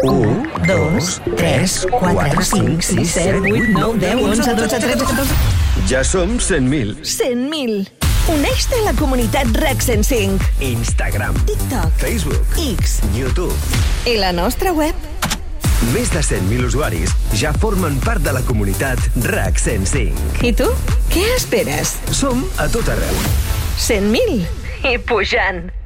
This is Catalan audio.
1, 2, 3, 4, 5, 6, 7, 8, 9, 10, 11, 12, 13, 14... Ja som 100.000. 100.000. Uneix-te a la comunitat RAC 105. Instagram, TikTok, Facebook, X YouTube. i la nostra web. Més de 100.000 usuaris ja formen part de la comunitat RAC 105. I tu? Què esperes? Som a tot arreu. 100.000. I pujant.